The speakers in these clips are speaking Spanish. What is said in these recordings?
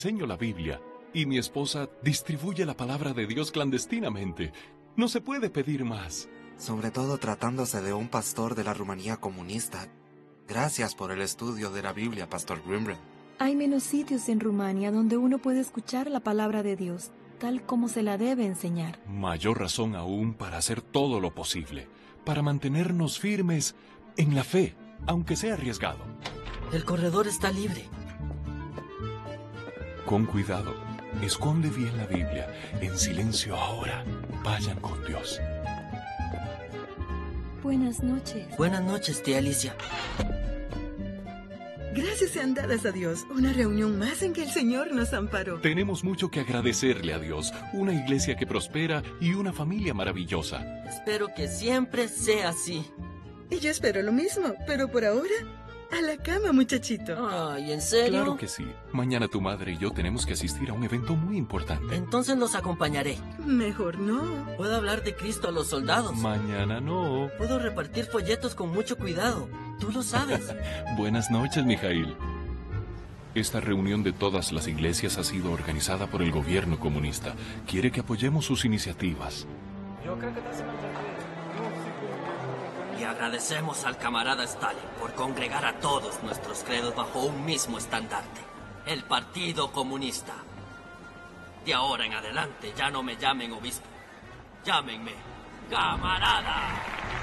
enseño la Biblia y mi esposa distribuye la palabra de Dios clandestinamente. No se puede pedir más. Sobre todo tratándose de un pastor de la Rumanía comunista. Gracias por el estudio de la Biblia, Pastor Grimbrand. Hay menos sitios en Rumania donde uno puede escuchar la palabra de Dios, tal como se la debe enseñar. Mayor razón aún para hacer todo lo posible, para mantenernos firmes en la fe, aunque sea arriesgado. El corredor está libre. Con cuidado, esconde bien la Biblia, en silencio ahora. Vayan con Dios. Buenas noches. Buenas noches, tía Alicia. Gracias sean dadas a Dios. Una reunión más en que el Señor nos amparó. Tenemos mucho que agradecerle a Dios, una iglesia que prospera y una familia maravillosa. Espero que siempre sea así. Y yo espero lo mismo, pero por ahora, a la cama, muchachito. Ay, ¿en serio? Claro que sí. Mañana tu madre y yo tenemos que asistir a un evento muy importante. Entonces los acompañaré. Mejor no. Puedo hablar de Cristo a los soldados. Mañana no. Puedo repartir folletos con mucho cuidado. Tú lo sabes. Buenas noches, Mijail. Esta reunión de todas las iglesias ha sido organizada por el gobierno comunista. Quiere que apoyemos sus iniciativas. Y agradecemos al camarada Stalin por congregar a todos nuestros credos bajo un mismo estandarte, el Partido Comunista. De ahora en adelante ya no me llamen obispo, llámenme camarada.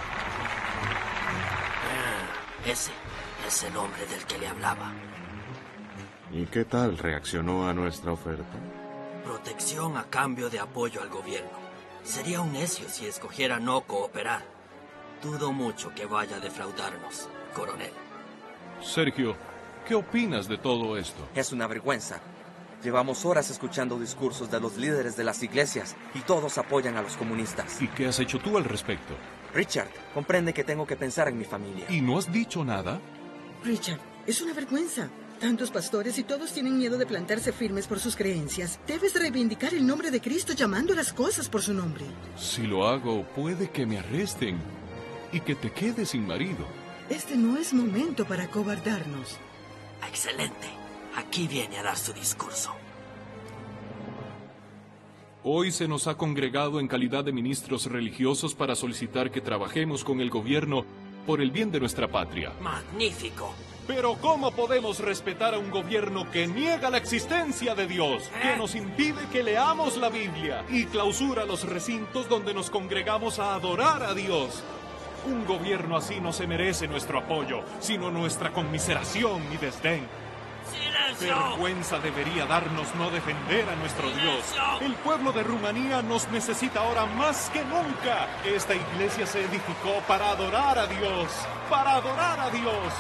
Ese es el hombre del que le hablaba. ¿Y qué tal reaccionó a nuestra oferta? Protección a cambio de apoyo al gobierno. Sería un necio si escogiera no cooperar. Dudo mucho que vaya a defraudarnos, coronel. Sergio, ¿qué opinas de todo esto? Es una vergüenza. Llevamos horas escuchando discursos de los líderes de las iglesias y todos apoyan a los comunistas. ¿Y qué has hecho tú al respecto? Richard, comprende que tengo que pensar en mi familia. ¿Y no has dicho nada? Richard, es una vergüenza. Tantos pastores y todos tienen miedo de plantarse firmes por sus creencias. Debes reivindicar el nombre de Cristo llamando a las cosas por su nombre. Si lo hago, puede que me arresten y que te quedes sin marido. Este no es momento para acobardarnos. Excelente. Aquí viene a dar su discurso. Hoy se nos ha congregado en calidad de ministros religiosos para solicitar que trabajemos con el gobierno por el bien de nuestra patria. ¡Magnífico! Pero ¿cómo podemos respetar a un gobierno que niega la existencia de Dios, que nos impide que leamos la Biblia y clausura los recintos donde nos congregamos a adorar a Dios? Un gobierno así no se merece nuestro apoyo, sino nuestra conmiseración y desdén. ¡Silencio! Vergüenza debería darnos no defender a nuestro Dios. ¡Silencio! El pueblo de Rumanía nos necesita ahora más que nunca. Esta iglesia se edificó para adorar a Dios. ¡Para adorar a Dios!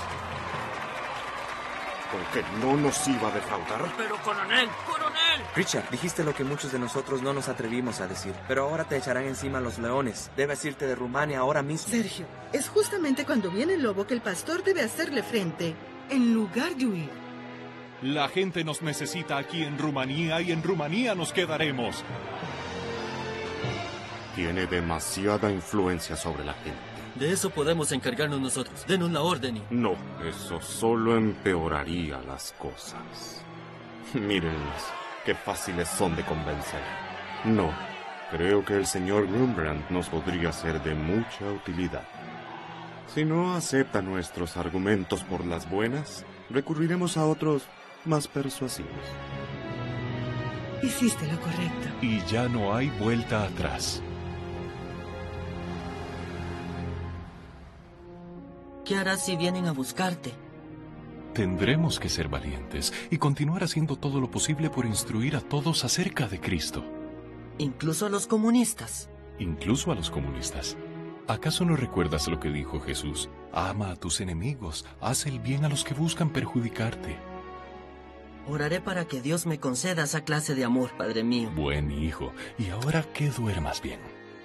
¿Con que no nos iba a defraudar? Pero, coronel, coronel. Richard, dijiste lo que muchos de nosotros no nos atrevimos a decir, pero ahora te echarán encima los leones. Debes irte de Rumania ahora mismo. Sergio, es justamente cuando viene el lobo que el pastor debe hacerle frente, en lugar de huir. La gente nos necesita aquí en Rumanía y en Rumanía nos quedaremos. Tiene demasiada influencia sobre la gente. De eso podemos encargarnos nosotros. Denos la orden y... No, eso solo empeoraría las cosas. Mírenlos, qué fáciles son de convencer. No, creo que el señor Grimbrand nos podría ser de mucha utilidad. Si no acepta nuestros argumentos por las buenas, recurriremos a otros más persuasivos. Hiciste lo correcto. Y ya no hay vuelta atrás. ¿Qué harás si vienen a buscarte? Tendremos que ser valientes y continuar haciendo todo lo posible por instruir a todos acerca de Cristo. Incluso a los comunistas. Incluso a los comunistas. ¿Acaso no recuerdas lo que dijo Jesús? Ama a tus enemigos, haz el bien a los que buscan perjudicarte. Oraré para que Dios me conceda esa clase de amor, Padre mío. Buen hijo, y ahora que duermas bien.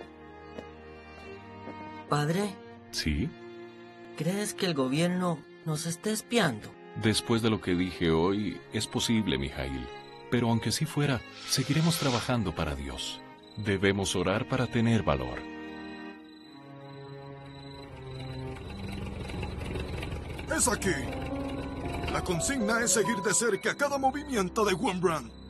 Padre, ¿Sí? ¿crees que el gobierno nos está espiando? Después de lo que dije hoy, es posible, Mijail. Pero aunque así fuera, seguiremos trabajando para Dios. Debemos orar para tener valor. ¡Es aquí! La consigna es seguir de cerca cada movimiento de Wurmbrand.